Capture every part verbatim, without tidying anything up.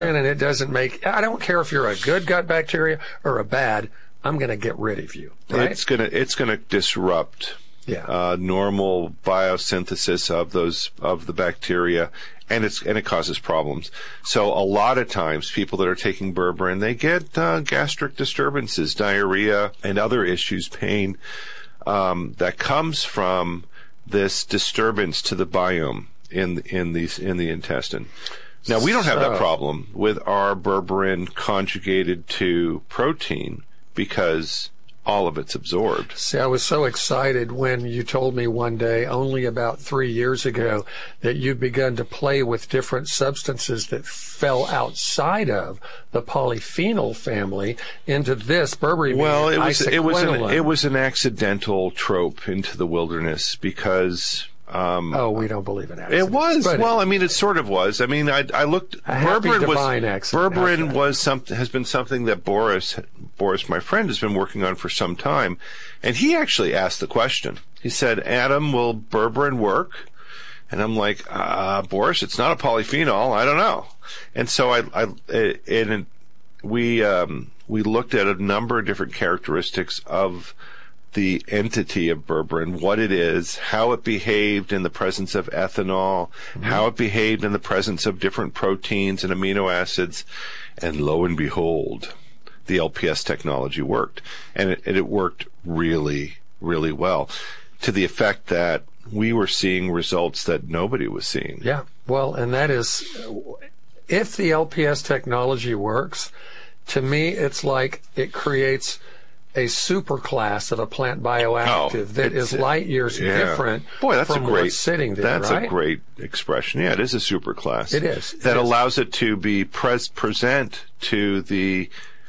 and it doesn't make, I don't care if you're a good gut bacteria or a bad, I'm going to get rid of you. Right? It's gonna it's gonna disrupt yeah. uh, normal biosynthesis of those of the bacteria, and it's and it causes problems. So a lot of times, people that are taking berberine, they get uh, gastric disturbances, diarrhea, and other issues, pain um, that comes from this disturbance to the biome in in these in the intestine. Now, we don't have that problem with our berberine conjugated to protein because all of it's absorbed. See, I was so excited when you told me one day, only about three years ago, that you'd begun to play with different substances that fell outside of the polyphenol family into this berberine. Well, it was it was an, it was an accidental trope into the wilderness because. Um, oh, we don't believe in accidents. It was. But well, I mean, it sort of was. I mean, I, I looked. Berberine was. Berberine okay. was some, has been something that Boris, Boris, my friend, has been working on for some time, and he actually asked the question. He said, "Adam, will berberine work?" And I'm like, uh, "Boris, it's not a polyphenol. I don't know." And so I, I, it, it, we, um, we looked at a number of different characteristics of the entity of berberine, what it is, how it behaved in the presence of ethanol, mm-hmm. how it behaved in the presence of different proteins and amino acids, and lo and behold, the L P S technology worked. And it, it worked really, really well, to the effect that we were seeing results that nobody was seeing. Yeah, well, and that is, if the L P S technology works, to me it's like it creates a superclass of a plant bioactive oh, that is light years yeah. different Boy, that's from a great, what's sitting there, That's right? a great expression. Yeah, it is a superclass. It is. That it allows is. it to be pres- present to the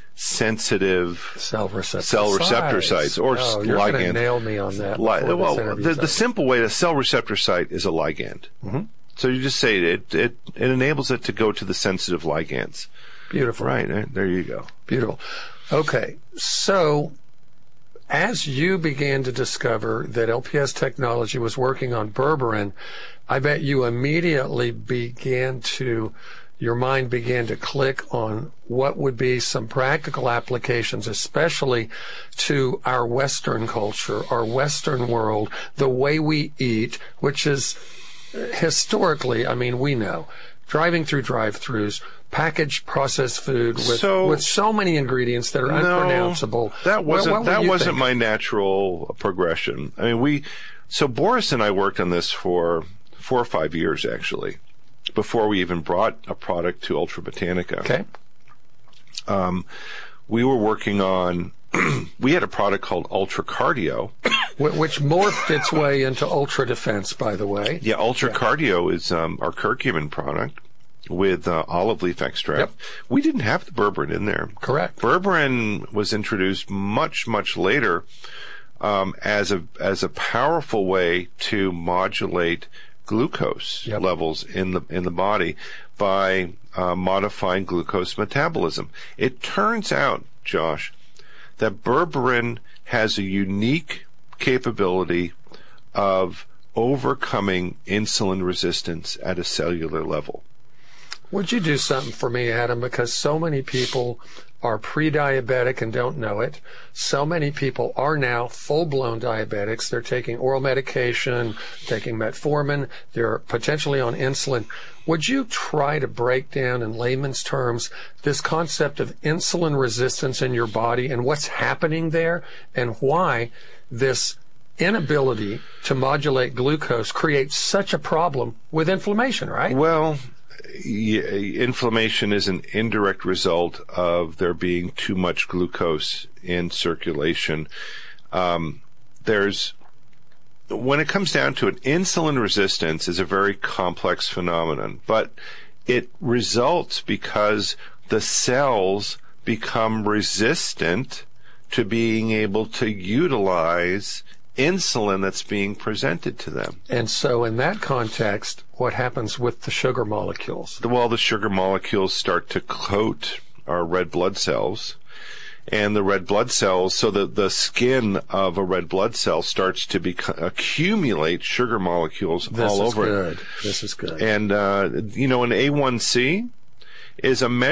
sensitive cell receptor, cell receptor sites, or oh, ligand. You're going to nail me on that. Li- well, the, the simple way, a cell receptor site is a ligand. Mm-hmm. So you just say it, it, it enables it to go to the sensitive ligands. Beautiful. Right, there you go. Beautiful. Okay, so as you began to discover that L P S technology was working on berberine, I bet you immediately began to, your mind began to click on what would be some practical applications, especially to our Western culture, our Western world, the way we eat, which is historically, I mean, we know, driving through drive-thrus, packaged processed food with so, with so many ingredients that are no, unpronounceable. That wasn't what, what that wasn't think? my natural progression. I mean, we so Boris and I worked on this for four or five years actually, before we even brought a product to Ultra Botanica. Okay. Um, we were working on. We had a product called Ultra Cardio, which morphed its way into Ultra Defense, by the way. Yeah, Ultra yeah. Cardio is um, our curcumin product with uh, olive leaf extract. Yep. We didn't have the berberine in there. Correct. Berberine was introduced much, much later um, as a as a powerful way to modulate glucose yep. levels in the in the body by uh, modifying glucose metabolism. It turns out, Josh, that berberine has a unique capability of overcoming insulin resistance at a cellular level. Would you do something for me, Adam? Because so many people are pre-diabetic and don't know it. So many people are now full-blown diabetics. They're taking oral medication, taking metformin. They're potentially on insulin. Would you try to break down in layman's terms this concept of insulin resistance in your body and what's happening there and why this inability to modulate glucose creates such a problem with inflammation, right? Well, yeah, inflammation is an indirect result of there being too much glucose in circulation. Um, there's, when it comes down to it, insulin resistance is a very complex phenomenon, but it results because the cells become resistant to being able to utilize insulin that's being presented to them. And so in that context, what happens with the sugar molecules? Well, the sugar molecules start to coat our red blood cells, and the red blood cells, so the, the skin of a red blood cell starts to bec- accumulate sugar molecules this all is over good. it. This is good. And, uh, you know, an A one C is a measure